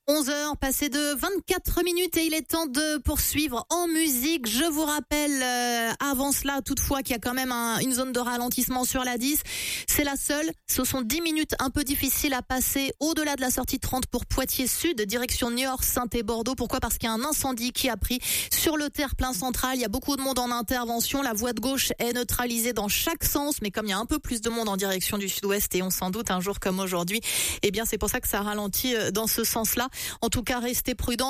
11h, passé de 24 minutes et il est temps de poursuivre en musique. Je vous rappelle avant cela toutefois qu'il y a quand même une zone de ralentissement sur la 10. C'est la seule. Ce sont 10 minutes un peu difficiles à passer au-delà de la sortie 30 pour Poitiers Sud, direction Niort, Saintes et Bordeaux. Pourquoi ? Parce qu'il y a un incendie qui a pris sur le terre-plein central. Il y a beaucoup de monde en intervention. La voie de gauche est neutralisée dans chaque sens. Mais comme il y a un peu plus de monde en direction du sud-ouest et on s'en doute un jour comme aujourd'hui, eh bien c'est pour ça que ça ralentit dans ce sens-là. En tout cas, restez prudents.